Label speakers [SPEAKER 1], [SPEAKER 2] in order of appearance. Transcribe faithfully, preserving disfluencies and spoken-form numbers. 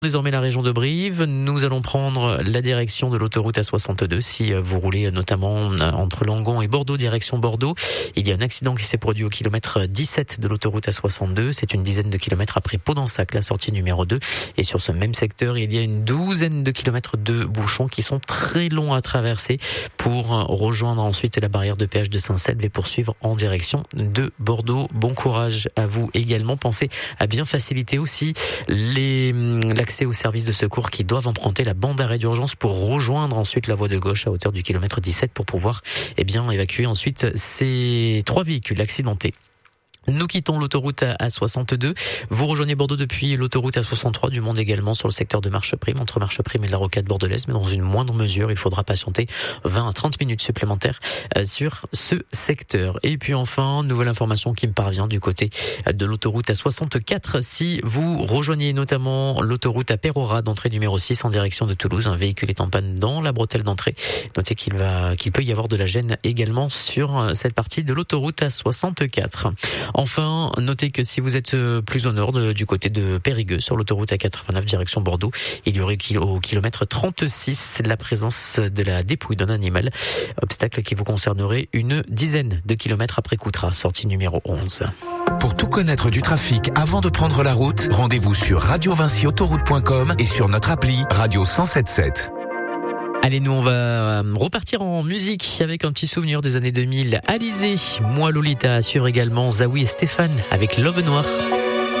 [SPEAKER 1] Désormais la région de Brive, nous allons prendre la direction de l'autoroute A soixante-deux si vous roulez notamment entre Langon et Bordeaux, direction Bordeaux. Il y a un accident qui s'est produit au kilomètre dix-sept de l'autoroute A soixante-deux, c'est une dizaine de kilomètres après Pau-d'Ensac, la sortie numéro deux. Et sur ce même secteur, il y a une douzaine de kilomètres de bouchons qui sont très longs à traverser pour rejoindre ensuite la barrière de péage de Saint-Selve et poursuivre en direction de Bordeaux. Bon courage à vous également. Pensez à bien faciliter aussi les, l'accès aux services de secours qui doivent emprunter la bande d'arrêt d'urgence pour rejoindre ensuite la voie de gauche à hauteur du kilomètre dix-sept pour pouvoir eh bien, évacuer ensuite ces trois véhicules accidentés. Nous quittons l'autoroute A soixante-deux. Vous rejoignez Bordeaux depuis l'autoroute A soixante-trois, du monde également sur le secteur de Marcheprime, entre Marcheprime et la rocade bordelaise, mais dans une moindre mesure. Il faudra patienter vingt à trente minutes supplémentaires sur ce secteur. Et puis enfin, nouvelle information qui me parvient du côté de l'autoroute A soixante-quatre. Si vous rejoignez notamment l'autoroute à Pérora d'entrée numéro six en direction de Toulouse, un véhicule est en panne dans la bretelle d'entrée. Notez qu'il va, qu'il peut y avoir de la gêne également sur cette partie de l'autoroute A soixante-quatre. Enfin, notez que si vous êtes plus au nord de, du côté de Périgueux, sur l'autoroute A quatre-vingt-neuf direction Bordeaux, il y aurait au kilomètre trente-six la présence de la dépouille d'un animal, obstacle qui vous concernerait une dizaine de kilomètres après Coutras, sortie numéro onze.
[SPEAKER 2] Pour tout connaître du trafic avant de prendre la route, rendez-vous sur radio vinci autoroute point com et sur notre appli Radio cent sept sept.
[SPEAKER 1] Allez, nous on va repartir en musique avec un petit souvenir des années deux mille. Alizé, moi Lolita, assure également Zawi et Stéphane avec Love Noir.